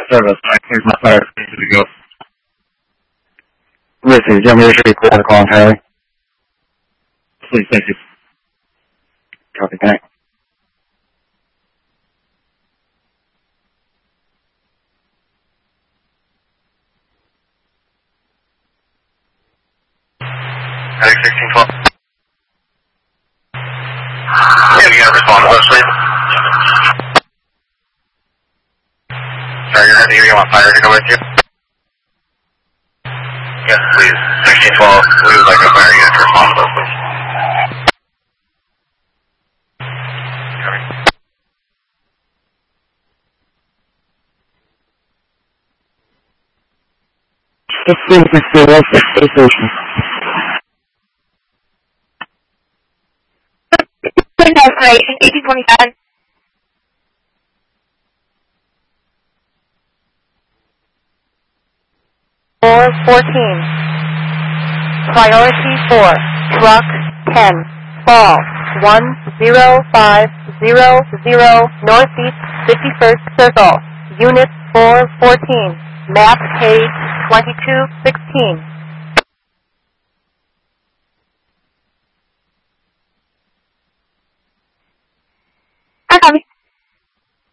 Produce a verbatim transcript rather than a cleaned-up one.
Service. I cleared my fire station to go. Listen, do you want me to show you clear the call entirely? Please, thank you. Copy, connect. Heading sixteen twelve. Yeah, you gotta respond to us, please. Sorry, you're heading, you want fire to go with you? Yes, please. sixteen twelve, we would like a fire unit to respond to us, please. fifteen fifty, West sixty station. eighteen twenty-seven. four fourteen. Priority four. Truck ten. Fall. one zero five zero zero Northeast fifty-first Circle. Unit four fourteen. Map page twenty-two sixteen. I copy.